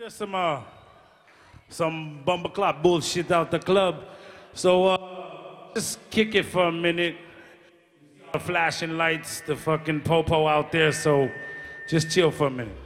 Just some bumbleclot bullshit out the club. So just kick it for a minute. Flashing lights, the fucking popo out there. So just chill for a minute.